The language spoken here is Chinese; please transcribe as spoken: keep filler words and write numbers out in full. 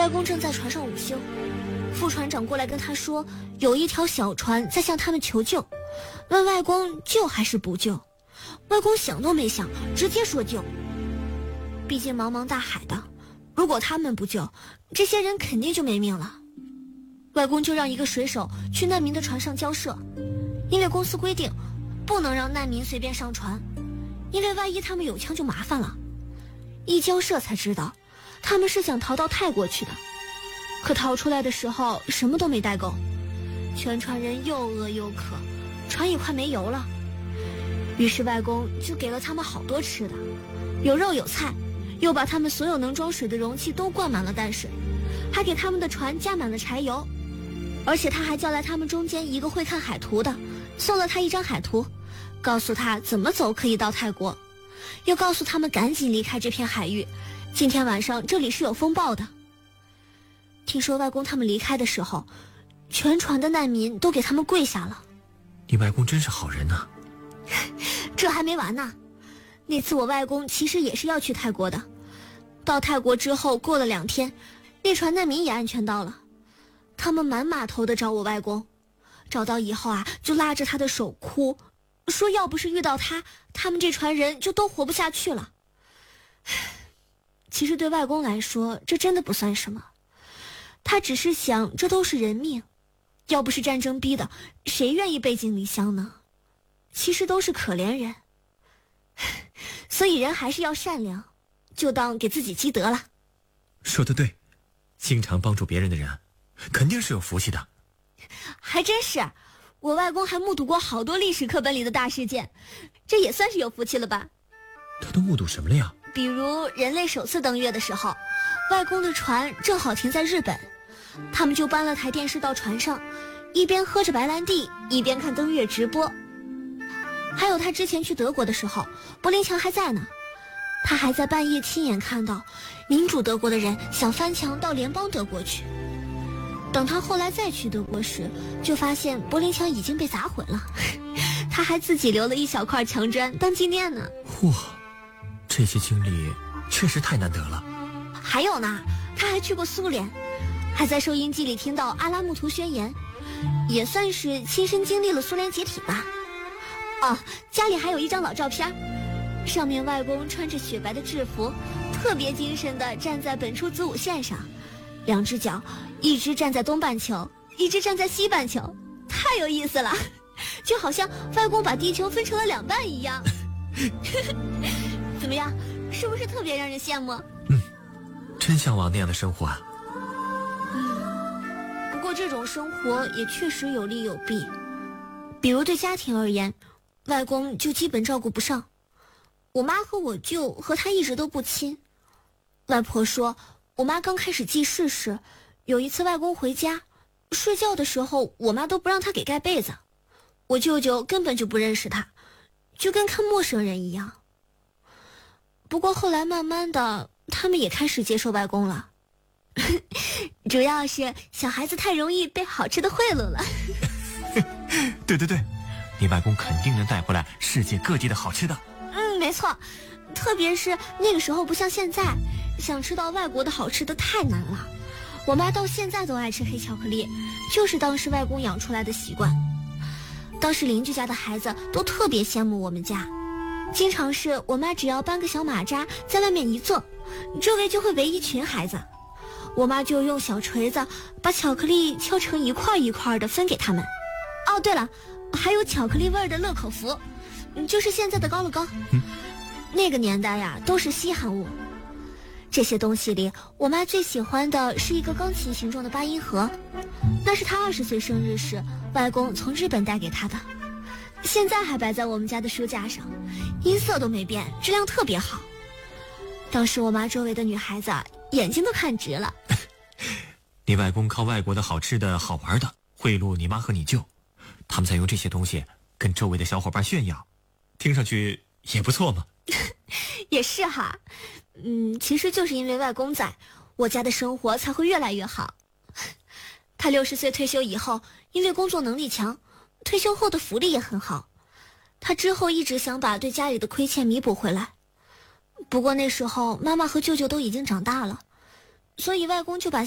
外公正在船上午休，副船长过来跟他说，有一条小船在向他们求救，问外公救还是不救。外公想都没想，直接说救。毕竟茫茫大海的，如果他们不救，这些人肯定就没命了。外公就让一个水手去难民的船上交涉，因为公司规定不能让难民随便上船，因为万一他们有枪就麻烦了。一交涉才知道他们是想逃到泰国去的，可逃出来的时候什么都没带够，全船人又饿又渴，船也快没油了。于是外公就给了他们好多吃的，有肉有菜，又把他们所有能装水的容器都灌满了淡水，还给他们的船加满了柴油。而且他还叫来他们中间一个会看海图的，送了他一张海图，告诉他怎么走可以到泰国，又告诉他们赶紧离开这片海域，今天晚上这里是有风暴的。听说外公他们离开的时候，全船的难民都给他们跪下了。 你外公真是好人啊。 这还没完呢，那次我外公其实也是要去泰国的，到泰国之后过了两天，那船难民也安全到了，他们满码头的找我外公，找到以后啊，就拉着他的手哭，说要不是遇到他，他们这船人就都活不下去了。其实对外公来说，这真的不算什么，他只是想这都是人命，要不是战争逼的，谁愿意背井离乡呢？其实都是可怜人，所以人还是要善良，就当给自己积德了。 说得对，经常帮助别人的人肯定是有福气的。 还真是，我外公还目睹过好多历史课本里的大事件，这也算是有福气了吧。 他都目睹什么了呀？ 比如人类首次登月的时候，外公的船正好停在日本，他们就搬了台电视到船上，一边喝着白兰地一边看登月直播。还有他之前去德国的时候，柏林墙还在呢，他还在半夜亲眼看到民主德国的人想翻墙到联邦德国去。等他后来再去德国时，就发现柏林墙已经被砸毁了，他还自己留了一小块墙砖当纪念呢。 哇，这些经历确实太难得了。 还有呢，他还去过苏联，还在收音机里听到阿拉木图宣言，也算是亲身经历了苏联解体吧。哦，家里还有一张老照片，上面外公穿着雪白的制服，特别精神地站在本初子午线上，两只脚一只站在东半球，一只站在西半球，太有意思了，就好像外公把地球分成了两半一样。怎么样，是不是特别让人羡慕？ 嗯，真向往那样的生活啊。 嗯，不过这种生活也确实有利有弊，比如对家庭而言，外公就基本照顾不上，我妈和我舅和他一直都不亲。外婆说，我妈刚开始记事时，有一次外公回家睡觉的时候，我妈都不让他给盖被子，我舅舅根本就不认识他，就跟看陌生人一样。不过后来慢慢的，他们也开始接受外公了，主要是小孩子太容易被好吃的贿赂了。 对对对，你外公肯定能带回来世界各地的好吃的。 嗯，没错，特别是那个时候不像现在，想吃到外国的好吃的太难了。我妈到现在都爱吃黑巧克力，就是当时外公养出来的习惯。当时邻居家的孩子都特别羡慕我们家，经常是我妈只要搬个小马扎在外面一坐，周围就会围一群孩子，我妈就用小锤子把巧克力敲成一块一块的分给他们。哦，对了，还有巧克力味的乐口福，就是现在的高乐高。 嗯， 那个年代呀，都是稀罕物。这些东西里，我妈最喜欢的是一个钢琴形状的八音盒，那是她二十岁生日时外公从日本带给她的，现在还摆在我们家的书架上，音色都没变，质量特别好。当时我妈周围的女孩子眼睛都看直了。 你外公靠外国的好吃的好玩的贿赂你妈和你舅，他们再用这些东西跟周围的小伙伴炫耀，听上去也不错嘛。 也是哈，嗯，其实就是因为外公在，我家的生活才会越来越好。他六十岁退休以后，因为工作能力强，退休后的福利也很好。他之后一直想把对家里的亏欠弥补回来，不过那时候妈妈和舅舅都已经长大了，所以外公就把